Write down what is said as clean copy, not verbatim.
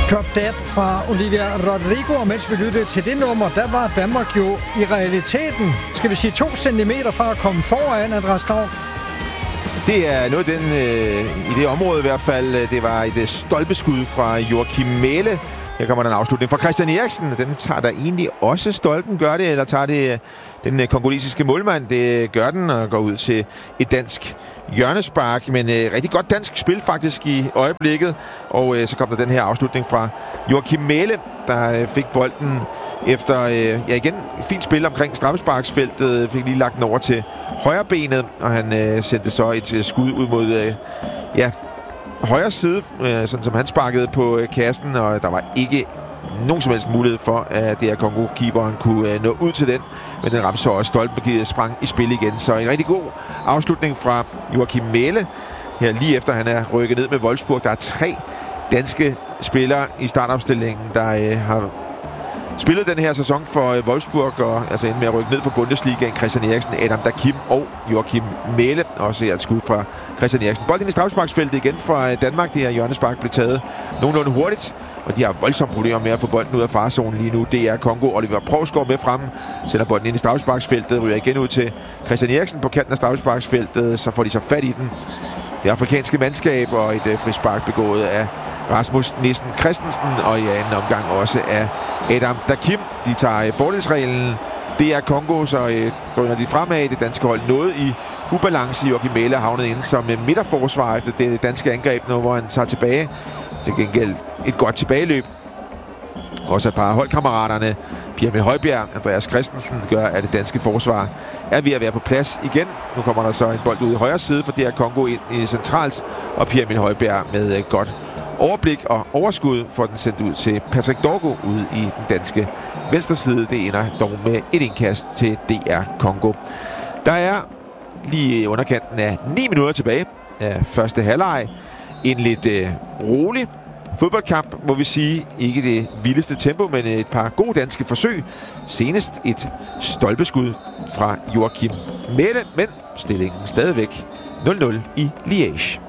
Drop Dead fra Olivia Rodrigo, og mens vi lyttede til det nummer, der var Danmark jo i realiteten, skal vi sige, 2 centimeter fra at komme foran, Andreas Grav. Det er noget den, i det område i hvert fald. Det var et stolpeskud fra Joachim Mähle. Her kommer der en afslutning fra Christian Eriksen. Den tager der egentlig også stolpen, gør det, eller tager det den kongolesiske målmand? Det gør den og går ud til et dansk hjørnespark, men rigtig godt dansk spil faktisk i øjeblikket. Og så kom der den her afslutning fra Joachim Mähle, der fik bolden efter, igen, fint spil omkring straffesparksfeltet, fik lige lagt den over til højrebenet, og han sendte så et skud ud mod, højre side, sådan som han sparkede på kassen, og der var ikke nogen som helst mulighed for, at det her Kongo-keeperen kunne nå ud til den, men den ramte så også stolpen, sprang i spil igen. Så en rigtig god afslutning fra Joachim Mähle, her lige efter han er rykket ned med Wolfsburg. Der er 3 danske spillere i startopstillingen, der har spillet den her sæson for Wolfsburg, og altså endte med at rykke ned for Bundesligaen. Christian Eriksen, Adam Dakim og Joachim Mähle. Også et skud fra Christian Eriksen. Bolden ind i straffesparksfeltet igen fra Danmark. Det her hjørnespark blev taget nogenlunde hurtigt, og de har voldsomme problemer med at få bolden ud af farezonen lige nu. Det er Kongo. Oliver Provsgaard med frem, sender bolden ind i straffesparksfeltet, ryger igen ud til Christian Eriksen på kanten af straffesparksfeltet. Så får de så fat i den. Det afrikanske mandskab, og et frispark begået af Rasmus Nissen Christensen, og i anden omgang også af Adam Dakim. De tager fordelsreglen. Det er Kongo, så drøner de fremad. Det danske hold noget i ubalance. Joachim Mähle havnet inde som midterforsvar efter det danske angreb nu, hvor han tager tilbage. Til gengæld et godt tilbageløb. Også et par holdkammeraterne, Pierre Højbjerg, Andreas Christensen, gør, at det danske forsvar er ved at være på plads igen. Nu kommer der så en bold ud i højre side, for det er Kongo ind i centralt, og Pierre Højbjerg med godt overblik og overskud får den sendt ud til Patrick Dorgo ude i den danske venstre side. Det ender dog med et indkast til DR Kongo. Der er lige i underkanten af 9 minutter tilbage af første halvleg. En lidt rolig fodboldkamp, må vi sige. Ikke det vildeste tempo, men et par gode danske forsøg. Senest et stolpeskud fra Joachim Mähle, men stillingen stadigvæk 0-0 i Liège.